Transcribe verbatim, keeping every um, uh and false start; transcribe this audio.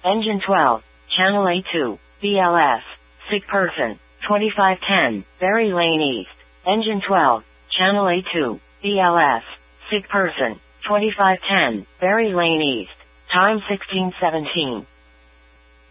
Engine twelve, Channel A two, B L S, Sick Person, twenty-five ten, Berry Lane East. Engine twelve, Channel A two, B L S, Sick Person, twenty-five ten, Berry Lane East. Time sixteen seventeen.